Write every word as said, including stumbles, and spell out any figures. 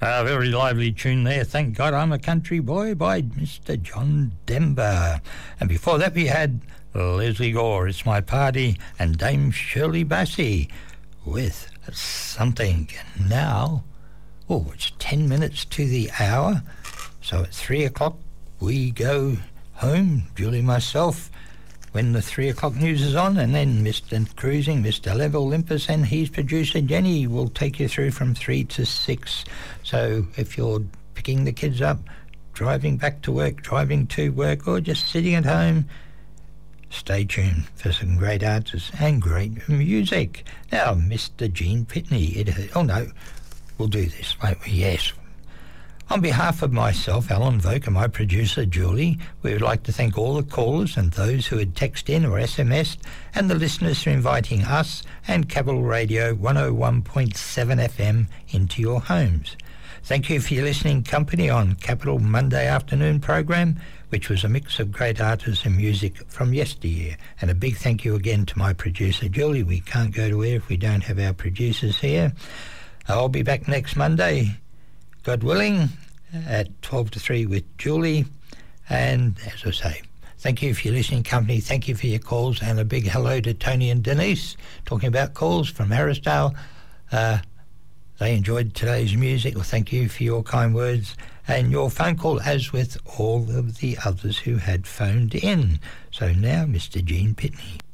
A very lively tune there. Thank God I'm a Country Boy by Mister John Denver. And before that we had Leslie Gore, It's My Party, and Dame Shirley Bassey with Something. And now, oh, it's ten minutes to the hour. So at three o'clock we go home, Julie and myself, when the three o'clock news is on, and then Mister Cruising, Mister Level Limpus, and his producer Jenny will take you through from three to six. So if you're picking the kids up, driving back to work, driving to work, or just sitting at home, stay tuned for some great artists and great music. Now, Mister Gene Pitney, it, oh no, we'll do this, won't we? Yes. On behalf of myself, Alan Voke, and my producer, Julie, we would like to thank all the callers and those who had texted in or S M S'd, and the listeners for inviting us and Capital Radio one oh one point seven F M into your homes. Thank you for your listening company on Capital Monday afternoon program, which was a mix of great artists and music from yesteryear. And a big thank you again to my producer, Julie. We can't go to air if we don't have our producers here. I'll be back next Monday, God willing, at twelve to three with Julie. And as I say, thank you for your listening company. Thank you for your calls. And a big hello to Tony and Denise, talking about calls from Harrisdale. Uh, they enjoyed today's music. Well, thank you for your kind words and your phone call, as with all of the others who had phoned in. So now, Mister Gene Pitney.